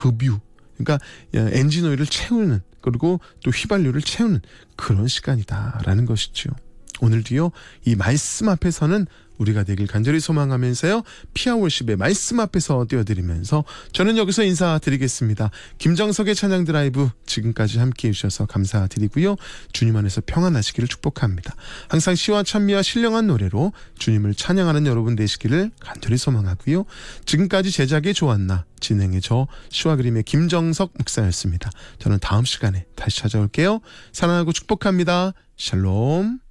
급유, 그러니까 엔진 오일을 채우는, 그리고 또 휘발유를 채우는 그런 시간이다라는 것이죠. 오늘도요, 이 말씀 앞에서는 우리가 되길 간절히 소망하면서요, 피아월십의 말씀 앞에서 띄워드리면서 저는 여기서 인사드리겠습니다. 김정석의 찬양 드라이브 지금까지 함께해 주셔서 감사드리고요, 주님 안에서 평안하시기를 축복합니다. 항상 시와 찬미와 신령한 노래로 주님을 찬양하는 여러분 되시기를 간절히 소망하고요, 지금까지 제작의 조한나, 진행의 저 시와 그림의 김정석 목사였습니다. 저는 다음 시간에 다시 찾아올게요. 사랑하고 축복합니다. 샬롬.